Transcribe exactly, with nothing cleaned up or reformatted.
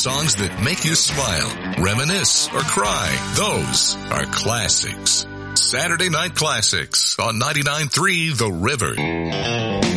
songs that make you smile, reminisce, or cry. Those are classics. Saturday Night Classics on ninety-nine point three The River.